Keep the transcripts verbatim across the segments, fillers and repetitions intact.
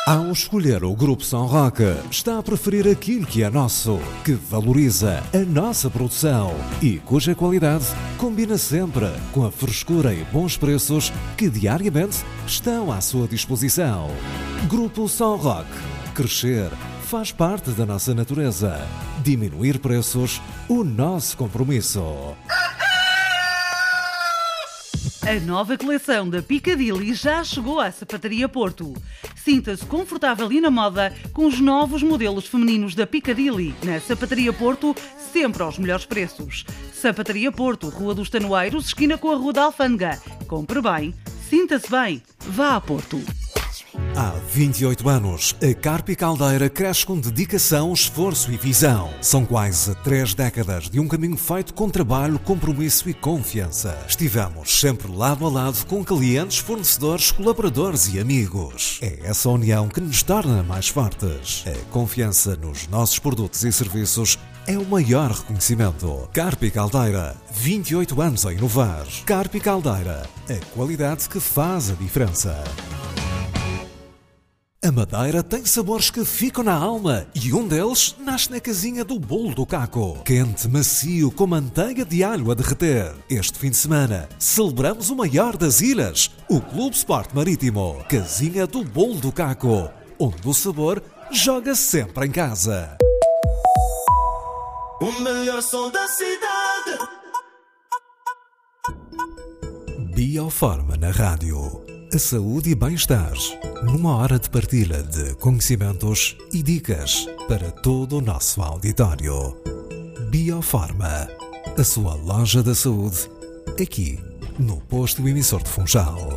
Ao escolher o Grupo São Roque, está a preferir aquilo que é nosso, que valoriza a nossa produção e cuja qualidade combina sempre com a frescura e bons preços que diariamente estão à sua disposição. Grupo São Roque. Crescer faz parte da nossa natureza. Diminuir preços, o nosso compromisso. A nova coleção da Piccadilly já chegou à Sapataria Porto. Sinta-se confortável e na moda com os novos modelos femininos da Piccadilly. Na Sapataria Porto, sempre aos melhores preços. Sapataria Porto, Rua dos Tanoeiros, esquina com a Rua da Alfândega. Compre bem, sinta-se bem, vá a Porto. Há vinte e oito anos, a Carpi Caldeira cresce com dedicação, esforço e visão. São quase três décadas de um caminho feito com trabalho, compromisso e confiança. Estivemos sempre lado a lado com clientes, fornecedores, colaboradores e amigos. É essa união que nos torna mais fortes. A confiança nos nossos produtos e serviços é o maior reconhecimento. Carpi Caldeira, vinte e oito anos a inovar. Carpi Caldeira, a qualidade que faz a diferença. A Madeira tem sabores que ficam na alma e um deles nasce na casinha do Bolo do Caco. Quente, macio, com manteiga de alho a derreter. Este fim de semana, celebramos o maior das ilhas, o Clube Sport Marítimo. Casinha do Bolo do Caco, onde o sabor joga sempre em casa. O melhor som da cidade. Bioforma na rádio. A saúde e bem-estar, numa hora de partilha de conhecimentos e dicas para todo o nosso auditório. Bioforma, a sua loja da saúde, aqui no posto emissor de Funchal.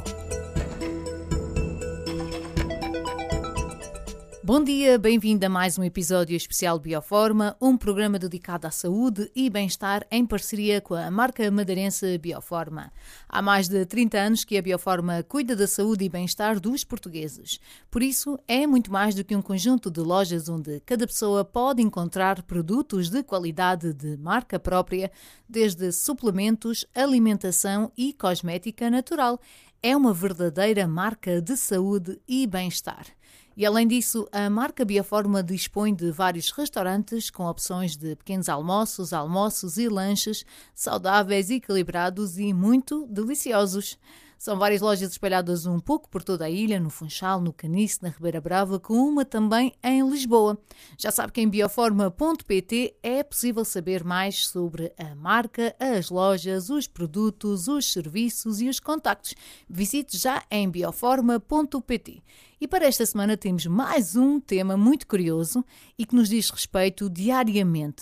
Bom dia, bem-vindo a mais um episódio especial Bioforma, um programa dedicado à saúde e bem-estar em parceria com a marca madeirense Bioforma. Há mais de trinta anos que a Bioforma cuida da saúde e bem-estar dos portugueses. Por isso, é muito mais do que um conjunto de lojas onde cada pessoa pode encontrar produtos de qualidade de marca própria, desde suplementos, alimentação e cosmética natural. É uma verdadeira marca de saúde e bem-estar. E além disso, a marca Bioforma dispõe de vários restaurantes com opções de pequenos almoços, almoços e lanches saudáveis, equilibrados e muito deliciosos. São várias lojas espalhadas um pouco por toda a ilha, no Funchal, no Caniço, na Ribeira Brava, com uma também em Lisboa. Já sabe que em bioforma ponto pt é possível saber mais sobre a marca, as lojas, os produtos, os serviços e os contactos. Visite já em bioforma ponto pt. E para esta semana temos mais um tema muito curioso e que nos diz respeito diariamente.